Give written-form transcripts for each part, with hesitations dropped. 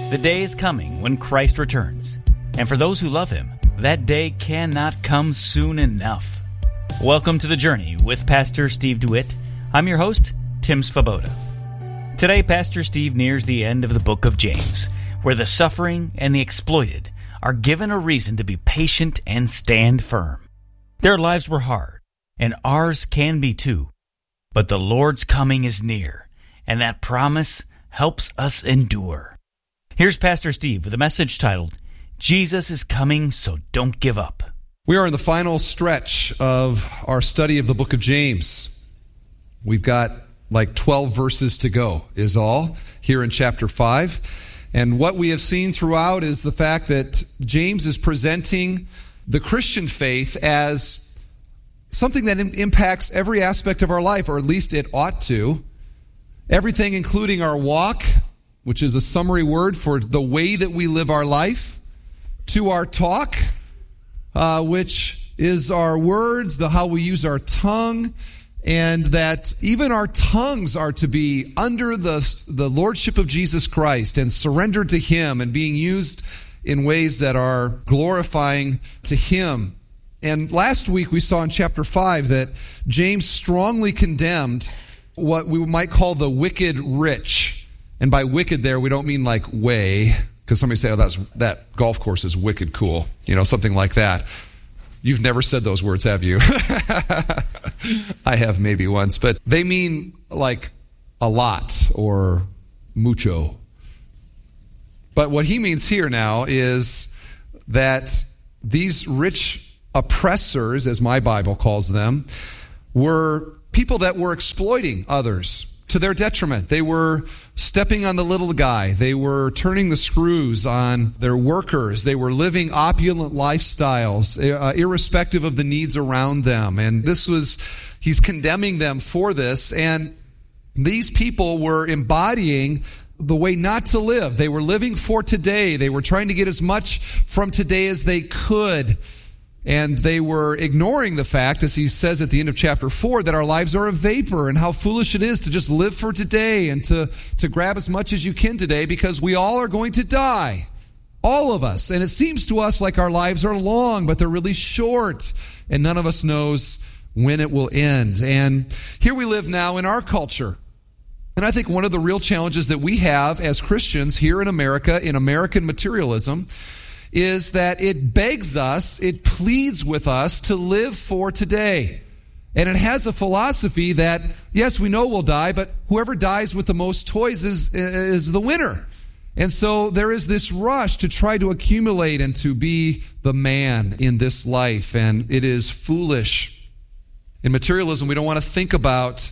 The day is coming when Christ returns, and for those who love Him, that day cannot come soon enough. Welcome to The Journey with Pastor Steve DeWitt. I'm your host, Tim Svoboda. Today, Pastor Steve nears the end of the book of James, where the suffering and the exploited are given a reason to be patient and stand firm. Their lives were hard, and ours can be too. But the Lord's coming is near, and that promise helps us endure. Here's Pastor Steve with a message titled, Jesus is Coming, So Don't Give Up. We are in the final stretch of our study of the book of James. We've got like 12 verses to go, is all, here in chapter 5. And what we have seen throughout is the fact that James is presenting the Christian faith as something that impacts every aspect of our life, or at least it ought to. Everything including our walk, which is a summary word for the way that we live our life, to our talk, which is our words, how we use our tongue, and that even our tongues are to be under the lordship of Jesus Christ and surrendered to Him and being used in ways that are glorifying to Him. And last week we saw in chapter 5 that James strongly condemned what we might call the wicked rich. And by wicked there, we don't mean like way, because somebody say, oh, that golf course is wicked cool. You know, something like that. You've never said those words, have you? I have maybe once. But they mean like a lot or mucho. But what he means here now is that these rich oppressors, as my Bible calls them, were people that were exploiting others to their detriment. They were stepping on the little guy. They were turning the screws on their workers. They were living opulent lifestyles, irrespective of the needs around them. And he's condemning them for this. And these people were embodying the way not to live. They were living for today. They were trying to get as much from today as they could. And they were ignoring the fact, as he says at the end of chapter 4, that our lives are a vapor and how foolish it is to just live for today and to grab as much as you can today, because we all are going to die. All of us. And it seems to us like our lives are long, but they're really short. And none of us knows when it will end. And here we live now in our culture. And I think one of the real challenges that we have as Christians here in America, in American materialism, is that it begs us, it pleads with us to live for today. And it has a philosophy that, yes, we know we'll die, but whoever dies with the most toys is the winner. And so there is this rush to try to accumulate and to be the man in this life, and it is foolish. In materialism, we don't want to think about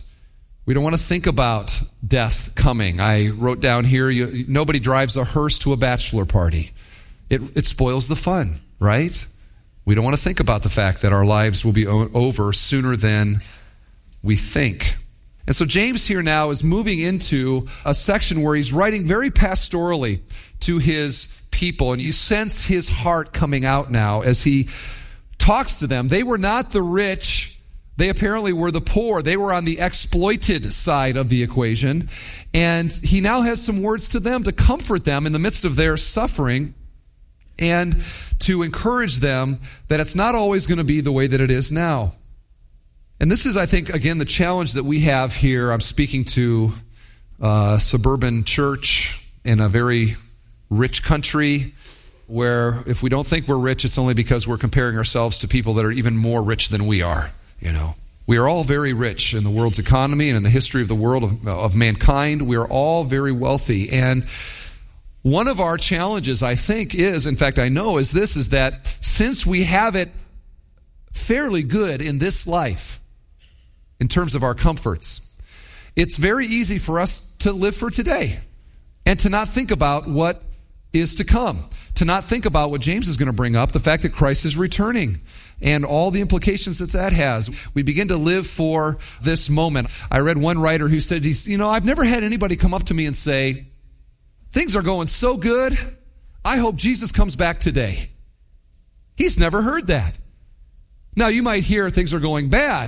death coming. I wrote down here, nobody drives a hearse to a bachelor party. It spoils the fun, right? We don't want to think about the fact that our lives will be over sooner than we think. And so James here now is moving into a section where he's writing very pastorally to his people. And you sense his heart coming out now as he talks to them. They were not the rich. They apparently were the poor. They were on the exploited side of the equation. And he now has some words to them to comfort them in the midst of their suffering, and to encourage them that it's not always going to be the way that it is now. And this is, I think, again, the challenge that we have here. I'm speaking to a suburban church in a very rich country where if we don't think we're rich, it's only because we're comparing ourselves to people that are even more rich than we are. You know, we are all very rich in the world's economy and in the history of the world of mankind. We are all very wealthy. And one of our challenges, I think, is that since we have it fairly good in this life, in terms of our comforts, it's very easy for us to live for today and to not think about what is to come, to not think about what James is going to bring up, the fact that Christ is returning and all the implications that has. We begin to live for this moment. I read one writer who said, I've never had anybody come up to me and say, things are going so good, I hope Jesus comes back today. He's never heard that. Now, you might hear things are going bad,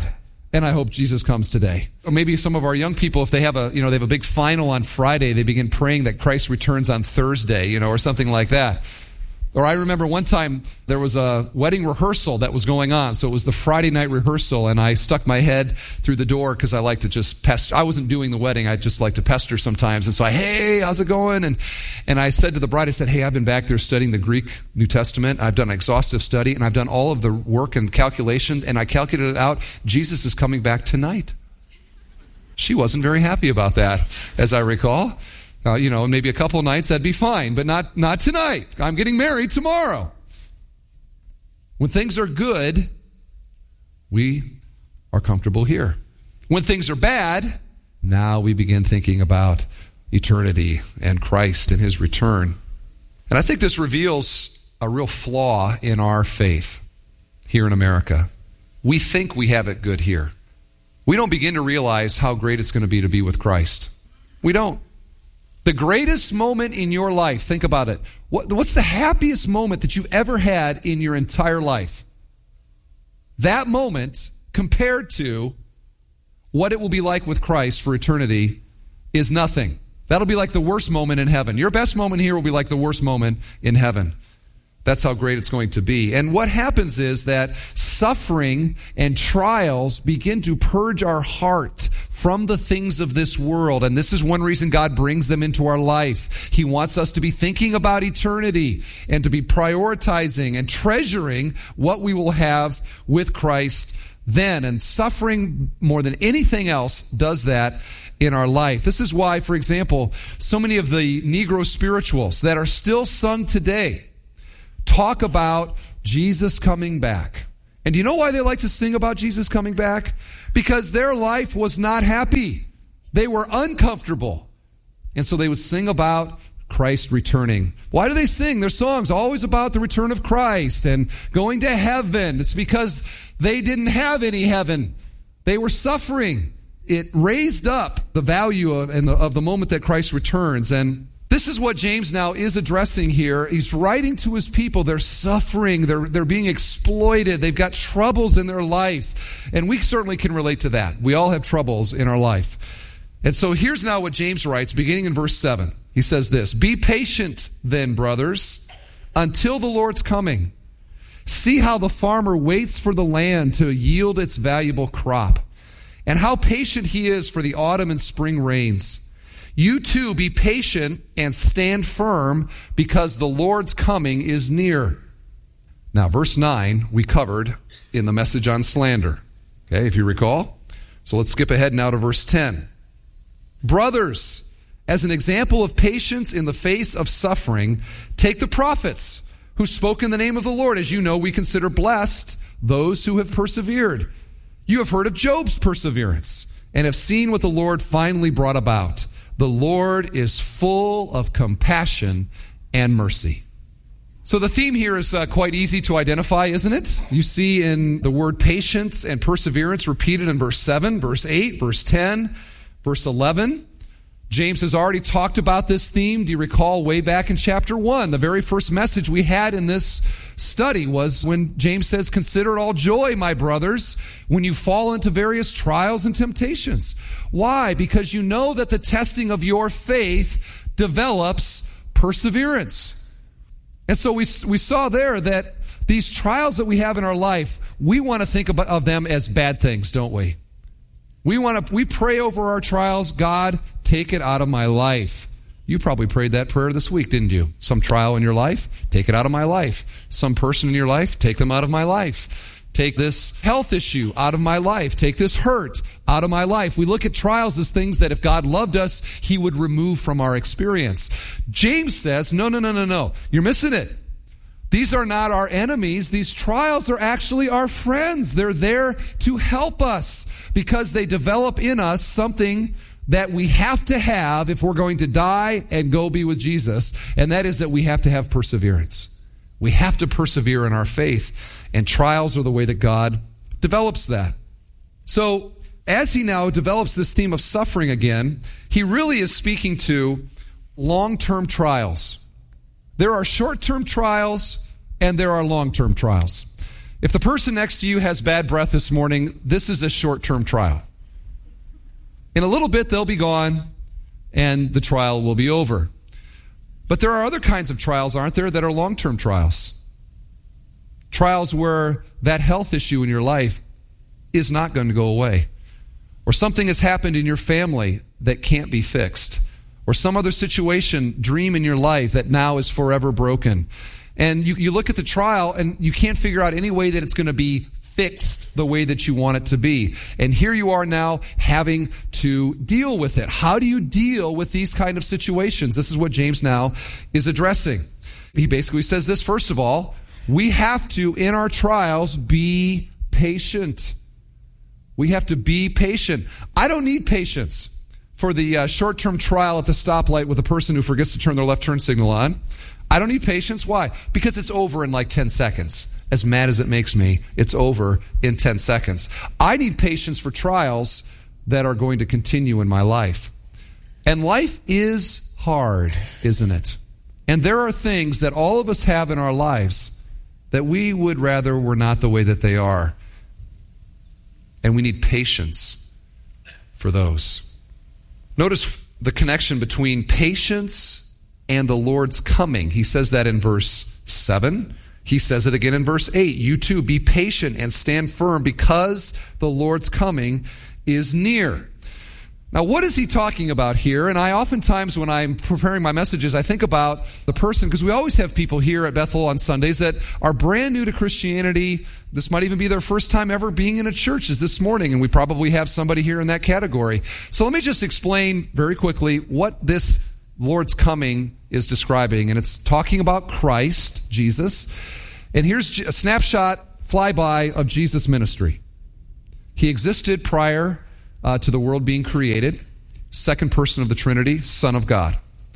And I hope Jesus comes today. Or maybe some of our young people, if they have a big final on Friday, they begin praying that Christ returns on Thursday, or something like that. Or I remember one time there was a wedding rehearsal that was going on. So it was the Friday night rehearsal, and I stuck my head through the door because I like to just pester. I wasn't doing the wedding. I just like to pester sometimes. And so hey, how's it going? And I said to the bride, I said, hey, I've been back there studying the Greek New Testament. I've done an exhaustive study, and I've done all of the work and calculations, and I calculated it out. Jesus is coming back tonight. She wasn't very happy about that, as I recall. Maybe a couple nights, that'd be fine, but not tonight. I'm getting married tomorrow. When things are good, we are comfortable here. When things are bad, now we begin thinking about eternity and Christ and his return. And I think this reveals a real flaw in our faith here in America. We think we have it good here. We don't begin to realize how great it's going to be with Christ. We don't. The greatest moment in your life, think about it. What's the happiest moment that you've ever had in your entire life? That moment, compared to what it will be like with Christ for eternity, is nothing. That'll be like the worst moment in heaven. Your best moment here will be like the worst moment in heaven. That's how great it's going to be. And what happens is that suffering and trials begin to purge our heart from the things of this world. And this is one reason God brings them into our life. He wants us to be thinking about eternity and to be prioritizing and treasuring what we will have with Christ then. And suffering more than anything else does that in our life. This is why, for example, so many of the Negro spirituals that are still sung today talk about Jesus coming back. And do you know why they like to sing about Jesus coming back? Because their life was not happy. They were uncomfortable. And so they would sing about Christ returning. Why do they sing? Their songs always about the return of Christ and going to heaven. It's because they didn't have any heaven. They were suffering. It raised up the value of the moment that Christ returns. And this is what James now is addressing here. He's writing to his people. They're suffering. They're being exploited. They've got troubles in their life. And we certainly can relate to that. We all have troubles in our life. And so here's now what James writes, beginning in verse 7. He says this, "Be patient then, brothers, until the Lord's coming. See how the farmer waits for the land to yield its valuable crop, and how patient he is for the autumn and spring rains. You too be patient and stand firm, because the Lord's coming is near." Now, verse 9 we covered in the message on slander, okay, if you recall. So let's skip ahead now to verse 10. "Brothers, as an example of patience in the face of suffering, take the prophets who spoke in the name of the Lord. As you know, we consider blessed those who have persevered. You have heard of Job's perseverance and have seen what the Lord finally brought about. The Lord is full of compassion and mercy." So the theme here is quite easy to identify, isn't it? You see in the word patience and perseverance repeated in verse 7, verse 8, verse 10, verse 11. James has already talked about this theme. Do you recall way back in chapter 1? The very first message we had in this study was when James says, "Consider it all joy, my brothers, when you fall into various trials and temptations." Why? Because you know that the testing of your faith develops perseverance. And so we saw there that these trials that we have in our life, we want to think of them as bad things, don't we? We pray over our trials, "God, take it out of my life." You probably prayed that prayer this week, didn't you? Some trial in your life, take it out of my life. Some person in your life, take them out of my life. Take this health issue out of my life. Take this hurt out of my life. We look at trials as things that if God loved us, he would remove from our experience. James says, no. You're missing it. These are not our enemies. These trials are actually our friends. They're there to help us because they develop in us something that we have to have if we're going to die and go be with Jesus, and that is that we have to have perseverance. We have to persevere in our faith, and trials are the way that God develops that. So as he now develops this theme of suffering again, he really is speaking to long-term trials. There are short-term trials and there are long-term trials. If the person next to you has bad breath this morning, this is a short-term trial. In a little bit, they'll be gone, and the trial will be over. But there are other kinds of trials, aren't there, that are long-term trials? Trials where that health issue in your life is not going to go away. Or something has happened in your family that can't be fixed. Or some other situation, dream in your life that now is forever broken. And you look at the trial and you can't figure out any way that it's going to be fixed the way that you want it to be. And here you are now having to deal with it. How do you deal with these kind of situations? This is what James now is addressing. He basically says this, first of all, we have to, in our trials, be patient. We have to be patient. I don't need patience for the short-term trial at the stoplight with a person who forgets to turn their left turn signal on. I don't need patience. Why? Because it's over in like 10 seconds. As mad as it makes me, it's over in 10 seconds. I need patience for trials that are going to continue in my life. And life is hard, isn't it? And there are things that all of us have in our lives that we would rather were not the way that they are. And we need patience for those. Notice the connection between patience and the Lord's coming. He says that in verse 7. He says it again in verse 8. You too, be patient and stand firm because the Lord's coming is near. Now, what is he talking about here? And I oftentimes, when I'm preparing my messages, I think about the person, because we always have people here at Bethel on Sundays that are brand new to Christianity. This might even be their first time ever being in a church, as this morning, and we probably have somebody here in that category. So let me just explain very quickly what this Lord's coming is describing. And it's talking about Christ, Jesus. And here's a snapshot, flyby of Jesus' ministry. He existed prior to the world being created, second person of the Trinity, Son of God.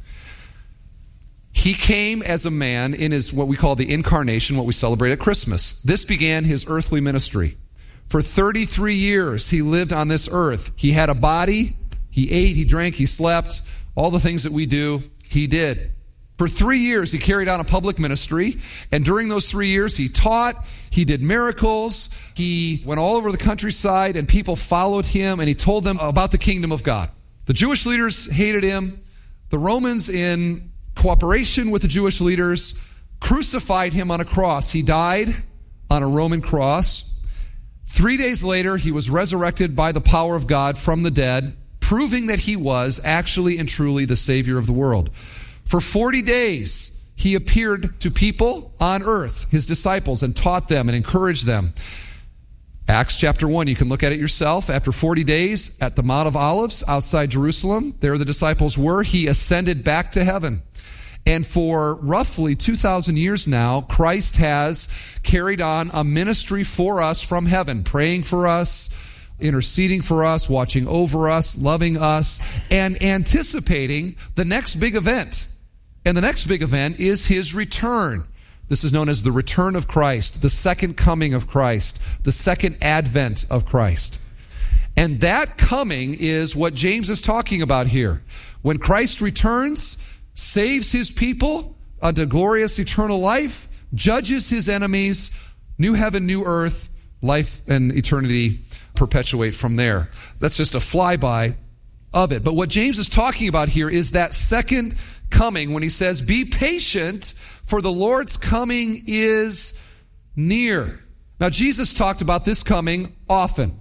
He came as a man in his what we call the incarnation, what we celebrate at Christmas. This began his earthly ministry. For 33 years, he lived on this earth. He had a body, he ate, he drank, he slept, all the things that we do, he did. For 3 years, he carried on a public ministry, and during those 3 years, he taught, he did miracles, he went all over the countryside, and people followed him, and he told them about the kingdom of God. The Jewish leaders hated him. The Romans, in cooperation with the Jewish leaders, crucified him on a cross. He died on a Roman cross. 3 days later, he was resurrected by the power of God from the dead, proving that he was actually and truly the Savior of the world. For 40 days, he appeared to people on earth, his disciples, and taught them and encouraged them. Acts chapter 1, you can look at it yourself. After 40 days at the Mount of Olives outside Jerusalem, there the disciples were. He ascended back to heaven. And for roughly 2,000 years now, Christ has carried on a ministry for us from heaven, praying for us, interceding for us, watching over us, loving us, and anticipating the next big event. And the next big event is his return. This is known as the return of Christ, the second coming of Christ, the second advent of Christ. And that coming is what James is talking about here. When Christ returns, saves his people unto glorious eternal life, judges his enemies, new heaven, new earth, life and eternity perpetuate from there. That's just a flyby of it. But what James is talking about here is that second coming when he says, be patient, for the Lord's coming is near. Now, Jesus talked about this coming often.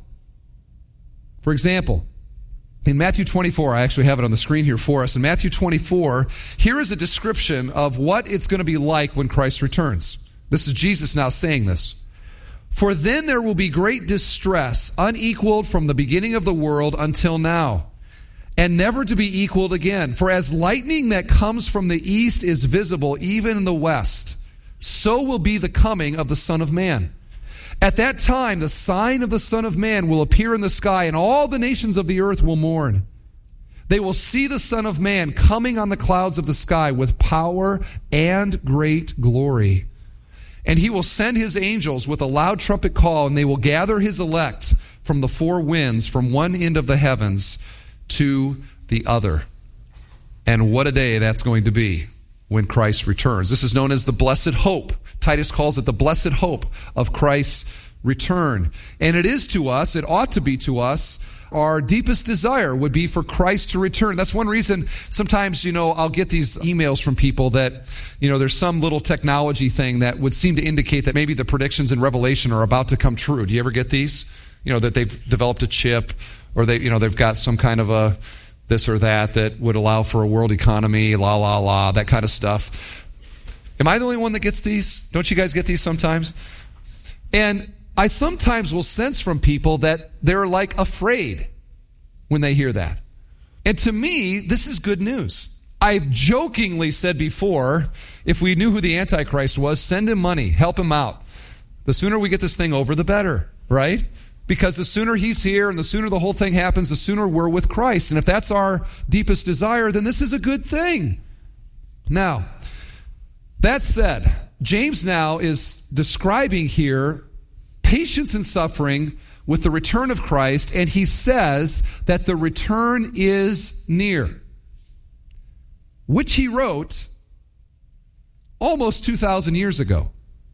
For example, in Matthew 24, I actually have it on the screen here for us. In Matthew 24, here is a description of what it's going to be like when Christ returns. This is Jesus now saying this. For then there will be great distress, unequaled from the beginning of the world until now, and never to be equaled again. For as lightning that comes from the east is visible even in the west, so will be the coming of the Son of Man. At that time, the sign of the Son of Man will appear in the sky, and all the nations of the earth will mourn. They will see the Son of Man coming on the clouds of the sky with power and great glory. And he will send his angels with a loud trumpet call, and they will gather his elect from the four winds, from one end of the heavens to the other. And what a day that's going to be when Christ returns. This is known as the blessed hope. Titus calls it the blessed hope of Christ's return. And it is to us, it ought to be to us, our deepest desire would be for Christ to return. That's one reason sometimes, I'll get these emails from people that, there's some little technology thing that would seem to indicate that maybe the predictions in Revelation are about to come true. Do you ever get these? That they've developed a chip, or they've got some kind of a this or that would allow for a world economy, that kind of stuff. Am I the only one that gets these? Don't you guys get these sometimes? And I sometimes will sense from people that they're like afraid when they hear that. And to me, this is good news. I've jokingly said before, if we knew who the Antichrist was, send him money, help him out. The sooner we get this thing over, the better, right? Because the sooner he's here and the sooner the whole thing happens, the sooner we're with Christ. And if that's our deepest desire, then this is a good thing. Now, that said, James now is describing here patience and suffering with the return of Christ, and he says that the return is near, which he wrote almost 2,000 years ago.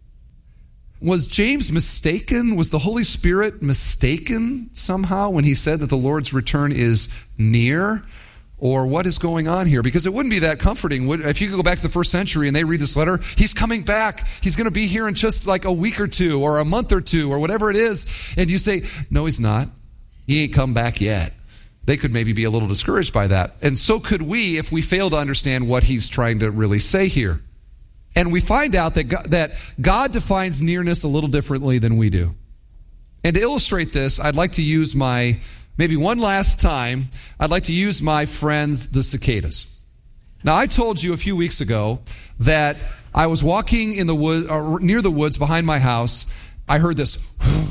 Was James mistaken? Was the Holy Spirit mistaken somehow when he said that the Lord's return is near? Or what is going on here? Because it wouldn't be that comforting. If you could go back to the first century and they read this letter, he's coming back. He's going to be here in just like a week or two or a month or two or whatever it is. And you say, no, he's not. He ain't come back yet. They could maybe be a little discouraged by that. And so could we if we fail to understand what he's trying to really say here. And we find out that God defines nearness a little differently than we do. And to illustrate this, I'd like to use maybe one last time, I'd like to use my friends, the cicadas. Now, I told you a few weeks ago that I was walking in the wood, or near the woods behind my house. I heard this,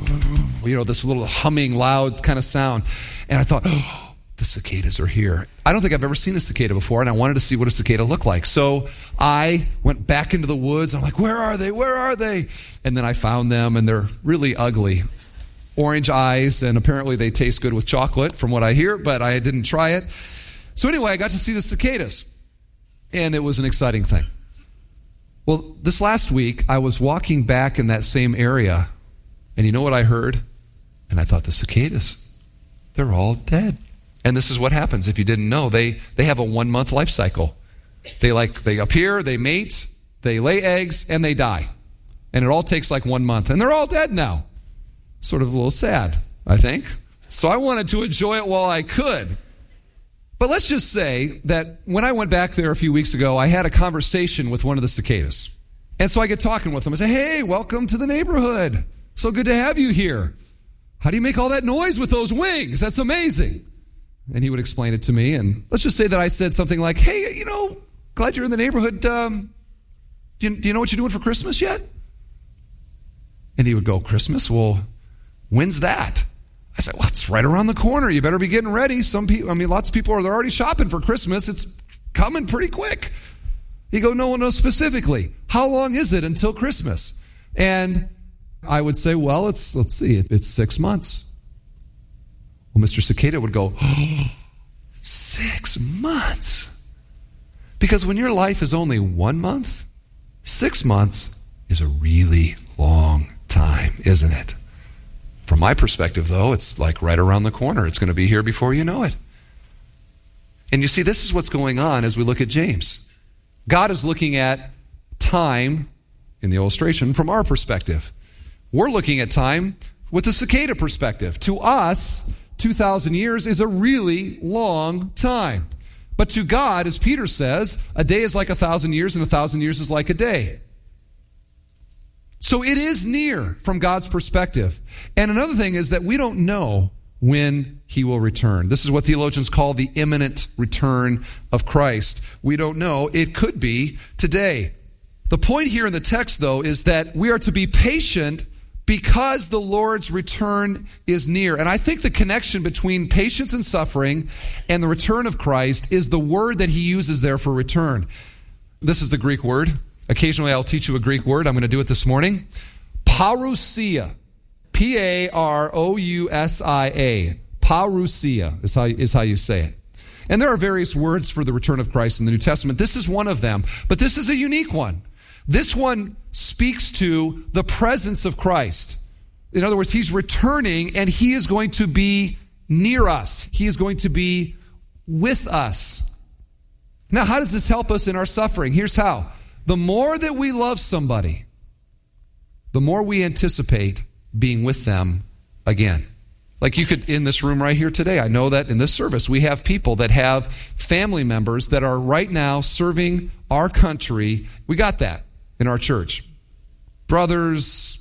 this little humming, loud kind of sound. And I thought, the cicadas are here. I don't think I've ever seen a cicada before, and I wanted to see what a cicada looked like. So I went back into the woods. I'm like, where are they? Where are they? And then I found them, and they're really ugly. Orange eyes, and apparently they taste good with chocolate from what I hear, but I didn't try it. So anyway, I got to see the cicadas, and it was an exciting thing. Well, this last week, I was walking back in that same area, and you know what I heard? And I thought, the cicadas, they're all dead. And this is what happens if you didn't know. They have a 1-month life cycle. They appear, they mate, they lay eggs, and they die. And it all takes like 1 month, and they're all dead now. Sort of a little sad, I think. So I wanted to enjoy it while I could. But let's just say that when I went back there a few weeks ago, I had a conversation with one of the cicadas. And so I get talking with him. I say, hey, welcome to the neighborhood. So good to have you here. How do you make all that noise with those wings? That's amazing. And he would explain it to me. And let's just say that I said something like, hey, glad you're in the neighborhood. Do you know what you're doing for Christmas yet? And he would go, Christmas? Well, when's that? I said, well, it's right around the corner. You better be getting ready. Lots of people they're already shopping for Christmas. It's coming pretty quick. He'd go, no, specifically. How long is it until Christmas? And I would say, well, let's see, it's 6 months. Well, Mr. Cicada would go, 6 months? Because when your life is only 1 month, 6 months is a really long time, isn't it? From my perspective, though, it's like right around the corner. It's going to be here before you know it. And you see, this is what's going on as we look at James. God is looking at time, in the illustration, from our perspective. We're looking at time with the cicada perspective. To us, 2,000 years is a really long time. But to God, as Peter says, a day is like 1,000 years, and 1,000 years is like a day. So it is near from God's perspective. And another thing is that we don't know when he will return. This is what theologians call the imminent return of Christ. We don't know. It could be today. The point here in the text, though, is that we are to be patient because the Lord's return is near. And I think the connection between patience and suffering and the return of Christ is the word that he uses there for return. This is the Greek word. Occasionally I'll teach you a Greek word. I'm going to do it this morning. Parousia. Parousia. Parousia is how you say it. And there are various words for the return of Christ in the New Testament. This is one of them. But this is a unique one. This one speaks to the presence of Christ. In other words, he's returning and he is going to be near us. He is going to be with us. Now, how does this help us in our suffering? Here's how. The more that we love somebody, the more we anticipate being with them again. Like you could, in this room right here today, I know that in this service, we have people that have family members that are right now serving our country. We got that in our church. Brothers,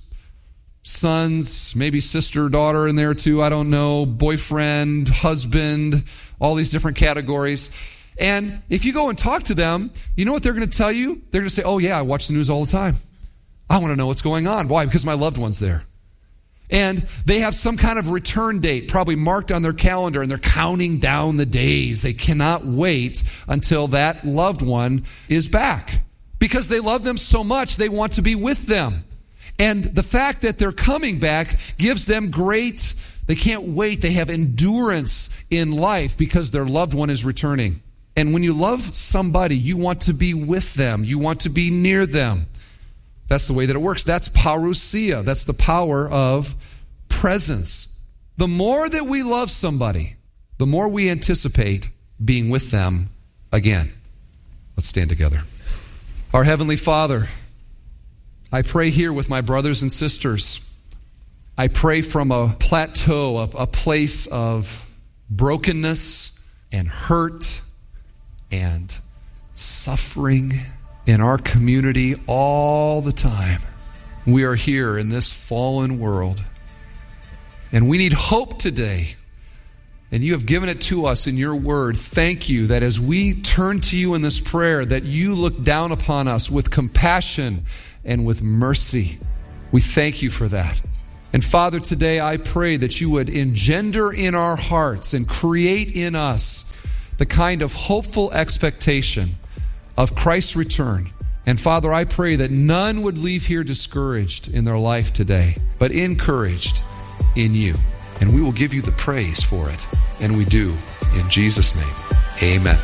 sons, maybe sister, daughter in there too, I don't know, boyfriend, husband, all these different categories. And if you go and talk to them, you know what they're going to tell you? They're going to say, oh yeah, I watch the news all the time. I want to know what's going on. Why? Because my loved one's there. And they have some kind of return date probably marked on their calendar, and they're counting down the days. They cannot wait until that loved one is back because they love them so much they want to be with them. And the fact that they're coming back gives them they can't wait. They have endurance in life because their loved one is returning. And when you love somebody, you want to be with them. You want to be near them. That's the way that it works. That's parousia. That's the power of presence. The more that we love somebody, the more we anticipate being with them again. Let's stand together. Our Heavenly Father, I pray here with my brothers and sisters. I pray from a plateau, a place of brokenness and hurt and suffering in our community all the time. We are here in this fallen world, and we need hope today. And you have given it to us in your word. Thank you that as we turn to you in this prayer, that you look down upon us with compassion and with mercy. We thank you for that. And Father, today I pray that you would engender in our hearts and create in us the kind of hopeful expectation of Christ's return. And Father, I pray that none would leave here discouraged in their life today, but encouraged in you. And we will give you the praise for it. And we do in Jesus' name. Amen.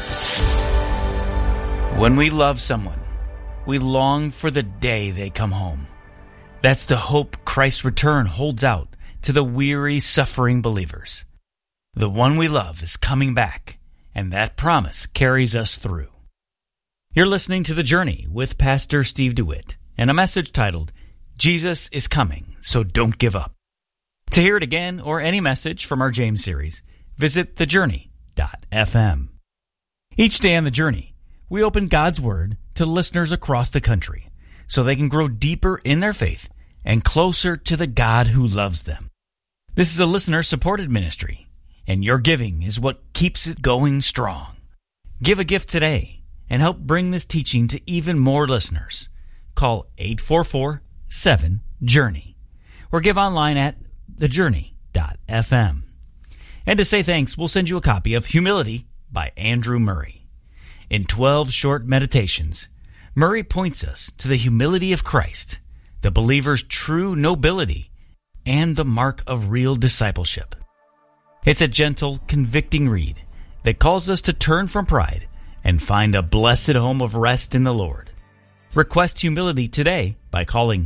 When we love someone, we long for the day they come home. That's the hope Christ's return holds out to the weary, suffering believers. The one we love is coming back, and that promise carries us through. You're listening to The Journey with Pastor Steve DeWitt and a message titled, Jesus is Coming, So Don't Give Up. To hear it again or any message from our James series, visit thejourney.fm. Each day on The Journey, we open God's Word to listeners across the country so they can grow deeper in their faith and closer to the God who loves them. This is a listener-supported ministry, and your giving is what keeps it going strong. Give a gift today and help bring this teaching to even more listeners. Call 844-7-JOURNEY or give online at thejourney.fm. And to say thanks, we'll send you a copy of Humility by Andrew Murray. In 12 short meditations, Murray points us to the humility of Christ, the believer's true nobility, and the mark of real discipleship. It's a gentle, convicting read that calls us to turn from pride and find a blessed home of rest in the Lord. Request humility today by calling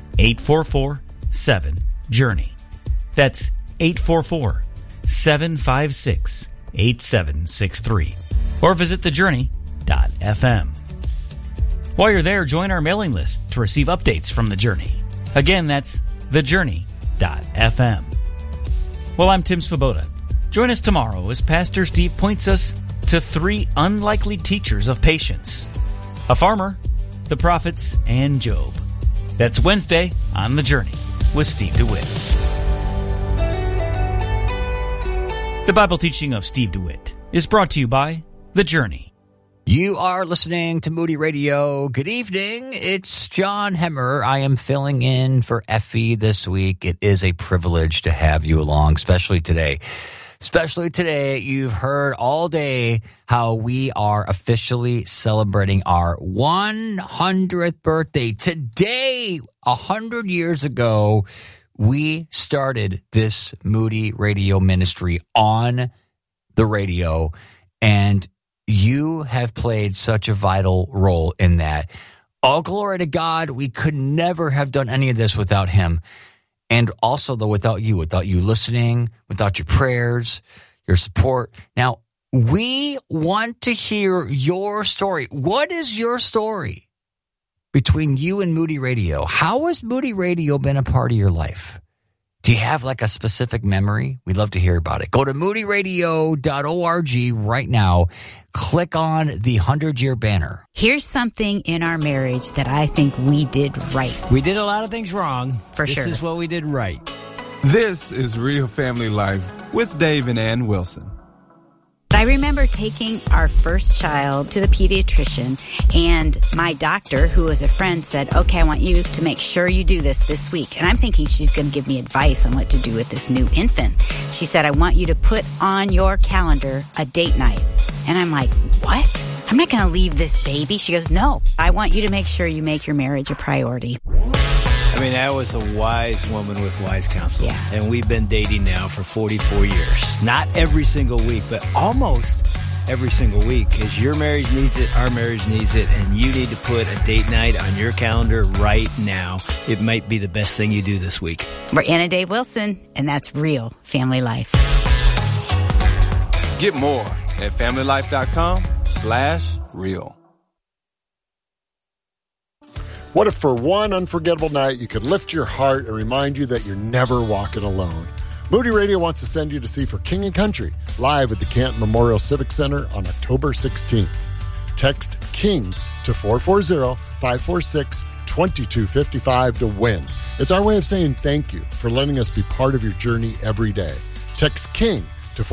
844-7-JOURNEY. That's 844-756-8763. Or visit thejourney.fm. While you're there, join our mailing list to receive updates from The Journey. Again, that's thejourney.fm. Well, I'm Tim Svoboda. Join us tomorrow as Pastor Steve points us to 3 unlikely teachers of patience: a farmer, the prophets, and Job. That's Wednesday on The Journey with Steve DeWitt. The Bible teaching of Steve DeWitt is brought to you by The Journey. You are listening to Moody Radio. Good evening. It's John Hemmer. I am filling in for Effie this week. It is a privilege to have you along, especially today. Especially today, you've heard all day how we are officially celebrating our 100th birthday. Today, 100 years ago, we started this Moody Radio ministry on the radio, and you have played such a vital role in that. All glory to God. We could never have done any of this without him. And also, though, without you listening, without your prayers, your support. Now, we want to hear your story. What is your story between you and Moody Radio? How has Moody Radio been a part of your life? Do you have like a specific memory? We'd love to hear about it. Go to moodyradio.org right now. Click on the 100-year banner. Here's something in our marriage that I think we did right. We did a lot of things wrong. For sure. This is what we did right. This is Real Family Life with Dave and Ann Wilson. I remember taking our first child to the pediatrician, and my doctor, who was a friend, said, okay, I want you to make sure you do this week. And I'm thinking she's going to give me advice on what to do with this new infant. She said, I want you to put on your calendar a date night. And I'm like, what? I'm not going to leave this baby. She goes, no, I want you to make sure you make your marriage a priority. I mean, that was a wise woman with wise counsel. Yeah. And we've been dating now for 44 years. Not every single week, but almost every single week. Because your marriage needs it, our marriage needs it, and you need to put a date night on your calendar right now. It might be the best thing you do this week. We're Ann and Dave Wilson, and that's Real Family Life. Get more at familylife.com/real. What if for one unforgettable night you could lift your heart and remind you that you're never walking alone? Moody Radio wants to send you to see For King and Country live at the Canton Memorial Civic Center on October 16th. Text KING to 440-546-2255 to win. It's our way of saying thank you for letting us be part of your journey every day. Text KING to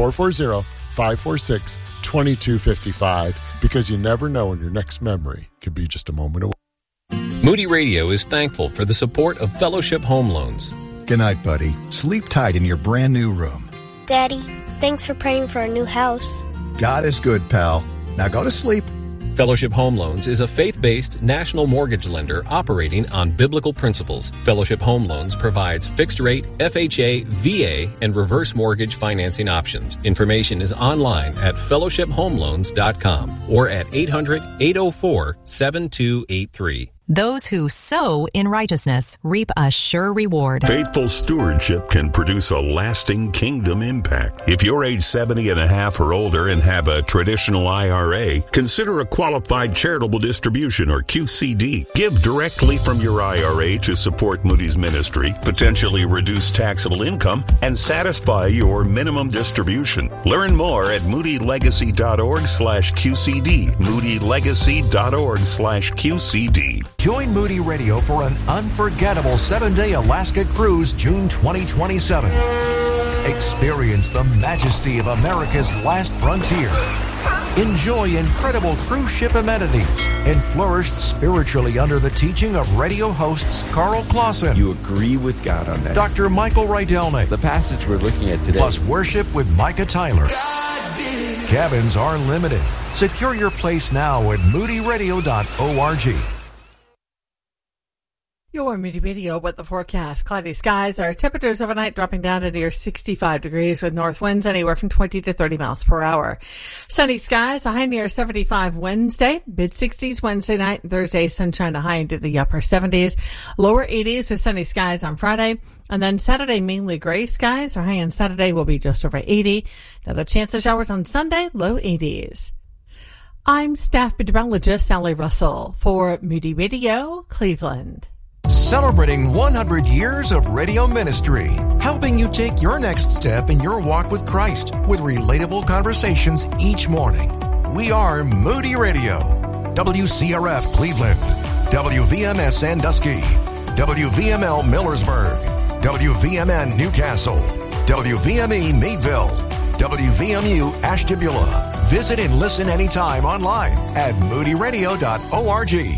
440-546-2255 because you never know when your next memory could be just a moment away. Moody Radio is thankful for the support of Fellowship Home Loans. Good night, buddy. Sleep tight in your brand new room. Daddy, thanks for praying for our new house. God is good, pal. Now go to sleep. Fellowship Home Loans is a faith-based national mortgage lender operating on biblical principles. Fellowship Home Loans provides fixed-rate, FHA, VA, and reverse mortgage financing options. Information is online at fellowshiphomeloans.com or at 800-804-7283. Those who sow in righteousness reap a sure reward. Faithful stewardship can produce a lasting kingdom impact. If you're age 70 and a half or older and have a traditional IRA, consider a qualified charitable distribution or QCD. Give directly from your IRA to support Moody's ministry, potentially reduce taxable income, and satisfy your minimum distribution. Learn more at moodylegacy.org/QCD. moodylegacy.org/QCD. Join Moody Radio for an unforgettable 7-day Alaska cruise June 2027. Experience the majesty of America's last frontier. Enjoy incredible cruise ship amenities and flourish spiritually under the teaching of radio hosts Carl Clausen. You agree with God on that. Dr. Michael Rydelny. The passage we're looking at today. Plus worship with Micah Tyler. Cabins are limited. Secure your place now at moodyradio.org. Your Moody Radio with the forecast. Cloudy skies. Our temperatures overnight dropping down to near 65 degrees with north winds anywhere from 20 to 30 miles per hour. Sunny skies. A high near 75 Wednesday. Mid-60s Wednesday night. Thursday, sunshine a high into the upper 70s. Lower 80s with sunny skies on Friday. And then Saturday, mainly gray skies. Our high on Saturday will be just over 80. Now the chance of showers on Sunday, low 80s. I'm staff meteorologist Sally Russell for Moody Radio, Cleveland. Celebrating 100 years of radio ministry, helping you take your next step in your walk with Christ with relatable conversations each morning. We are Moody Radio, WCRF Cleveland, WVMS Sandusky, WVML Millersburg, WVMN Newcastle, WVME Meadville, WVMU Ashtabula. Visit and listen anytime online at moodyradio.org.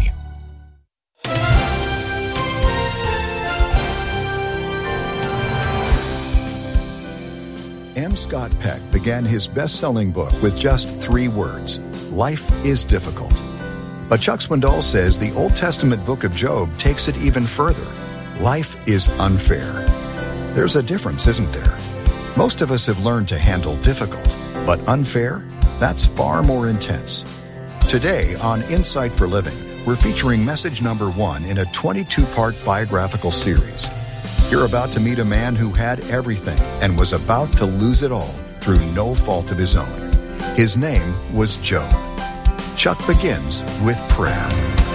M. Scott Peck began his best-selling book with just 3 words: life is difficult. But Chuck Swindoll says the Old Testament book of Job takes it even further. Life is unfair. There's a difference, isn't there? Most of us have learned to handle difficult, but unfair, that's far more intense. Today on Insight for Living, We're featuring message number 1 in a 22-part biographical series. You're about to meet a man who had everything and was about to lose it all through no fault of his own. His name was Job. Chuck begins with prayer.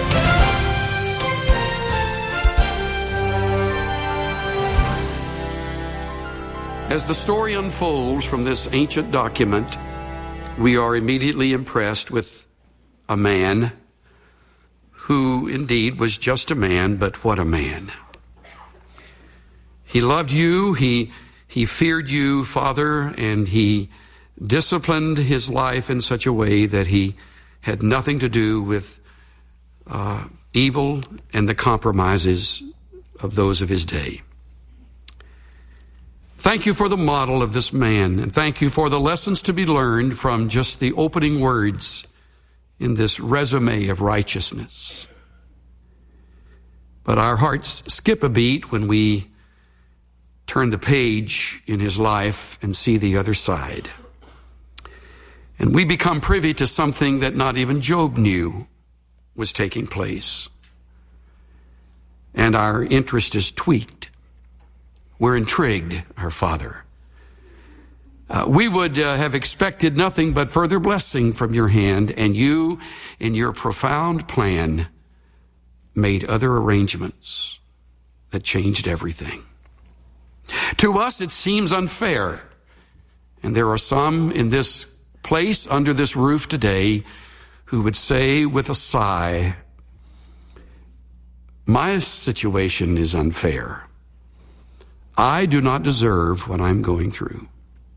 As the story unfolds from this ancient document, we are immediately impressed with a man who indeed was just a man, but what a man. He loved you, he feared you, Father, and he disciplined his life in such a way that he had nothing to do with evil and the compromises of those of his day. Thank you for the model of this man, and thank you for the lessons to be learned from just the opening words in this resume of righteousness. But our hearts skip a beat when we turn the page in his life and see the other side. And we become privy to something that not even Job knew was taking place. And our interest is tweaked. We're intrigued, our Father. We would have expected nothing but further blessing from your hand, and you, in your profound plan, made other arrangements that changed everything. To us, it seems unfair, and there are some in this place under this roof today who would say with a sigh, my situation is unfair. I do not deserve what I'm going through.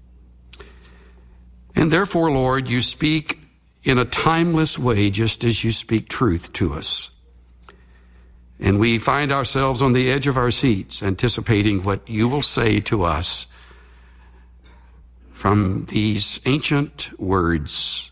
And therefore, Lord, you speak in a timeless way, just as you speak truth to us. And we find ourselves on the edge of our seats, anticipating what you will say to us from these ancient words